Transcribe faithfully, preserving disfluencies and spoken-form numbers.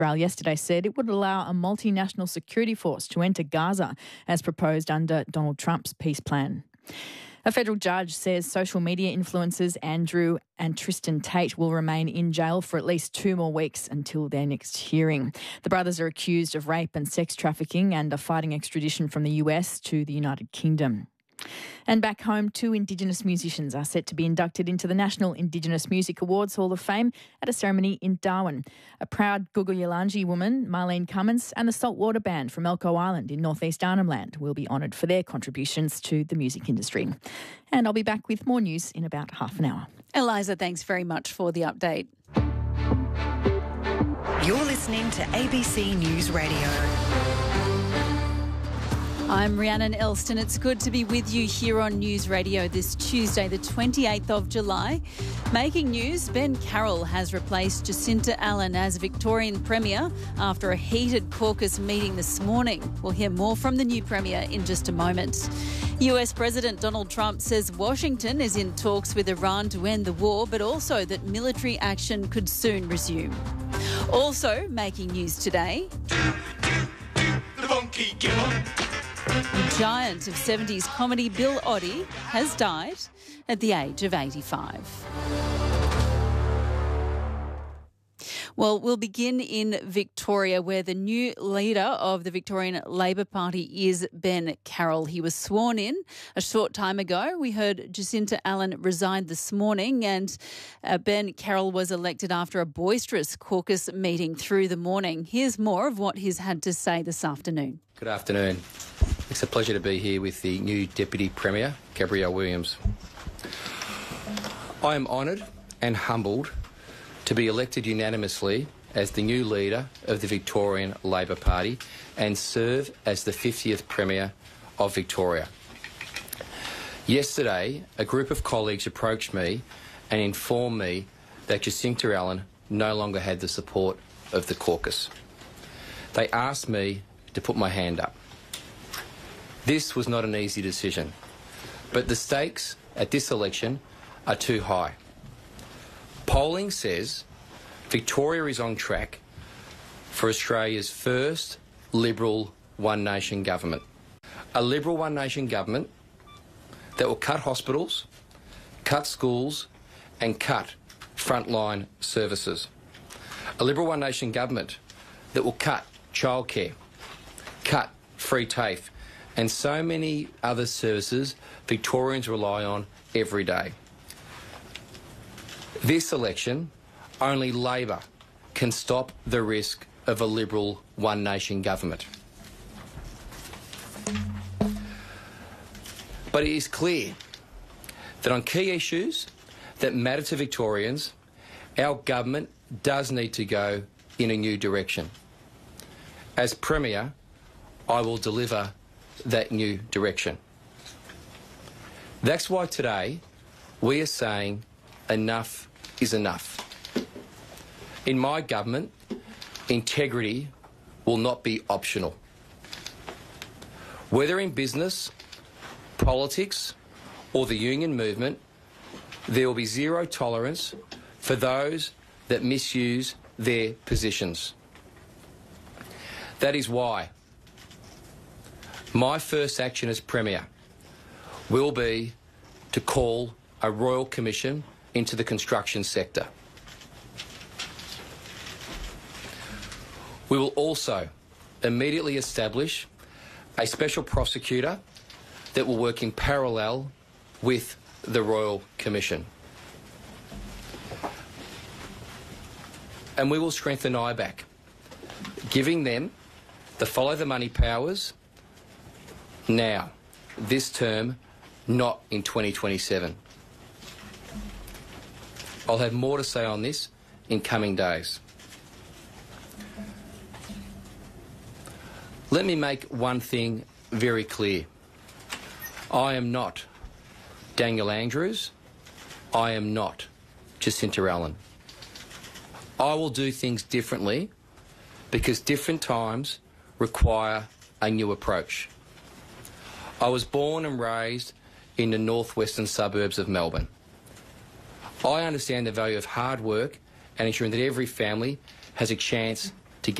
Israel yesterday said it would allow a multinational security force to enter Gaza as proposed under Donald Trump's peace plan. A federal judge says social media influencers Andrew and Tristan Tate will remain in jail for at least two more weeks until their next hearing. The brothers are accused of rape and sex trafficking and are fighting extradition from the U S to the United Kingdom. And back home, two Indigenous musicians are set to be inducted into the National Indigenous Music Awards Hall of Fame at a ceremony in Darwin. A proud Guguyalanji woman, Marlene Cummins, and the Saltwater Band from Elcho Island in northeast Arnhem Land will be honoured for their contributions to the music industry. And I'll be back with more news in about half an hour. Eliza, thanks very much for the update. You're listening to A B C News Radio. I'm Rhiannon Elston. It's good to be with you here on News Radio this Tuesday, the twenty-eighth of July. Making news, Ben Carroll has replaced Jacinta Allan as Victorian Premier after a heated caucus meeting this morning. We'll hear more from the new Premier in just a moment. U S President Donald Trump says Washington is in talks with Iran to end the war, but also that military action could soon resume. Also making news today, the giant of seventies comedy Bill Oddie has died at the age of eighty-five. Well, we'll begin in Victoria, where the new leader of the Victorian Labor Party is Ben Carroll. He was sworn in a short time ago. We heard Jacinta Allan resigned this morning, and uh, Ben Carroll was elected after a boisterous caucus meeting through the morning. Here's more of what he's had to say this afternoon. Good afternoon. It's a pleasure to be here with the new Deputy Premier, Gabrielle Williams. I am honoured and humbled to be elected unanimously as the new leader of the Victorian Labor Party and serve as the fiftieth Premier of Victoria. Yesterday, a group of colleagues approached me and informed me that Jacinta Allan no longer had the support of the caucus. They asked me to put my hand up. This was not an easy decision, but the stakes at this election are too high. Polling says Victoria is on track for Australia's first Liberal One Nation government. A Liberal One Nation government that will cut hospitals, cut schools and cut frontline services. A Liberal One Nation government that will cut childcare, cut free TAFE and so many other services Victorians rely on every day. This election, only Labor can stop the risk of a Liberal One Nation government. But it is clear that on key issues that matter to Victorians, our government does need to go in a new direction. As Premier, I will deliver that new direction. That's why today we are saying enough is enough. In my government, integrity will not be optional. Whether in business, politics or the union movement, there will be zero tolerance for those that misuse their positions. That is why my first action as Premier will be to call a Royal Commission into the construction sector. We will also immediately establish a special prosecutor that will work in parallel with the Royal Commission. And we will strengthen I B A C, giving them the follow the money powers now, this term, not in twenty twenty-seven. I'll have more to say on this in coming days. Let me make one thing very clear. I am not Daniel Andrews. I am not Jacinta Allan. I will do things differently because different times require a new approach. I was born and raised in the northwestern suburbs of Melbourne. I understand the value of hard work and ensuring that every family has a chance